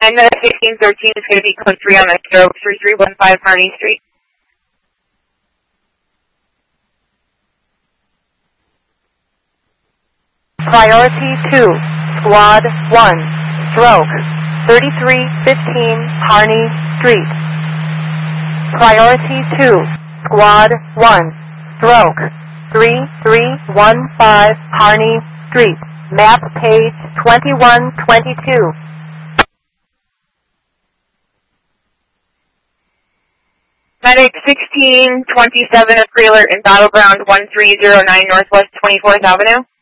And the 1613 is going to be code 3 on the 03315 Harney Street. Priority 2, Squad 1, stroke, 3315 Harney Street. Priority 2, Squad 1, stroke, 3315 Harney Street. Map page 2122. Medic 1627 of Grayler in Battleground 1309 Northwest 24th Avenue.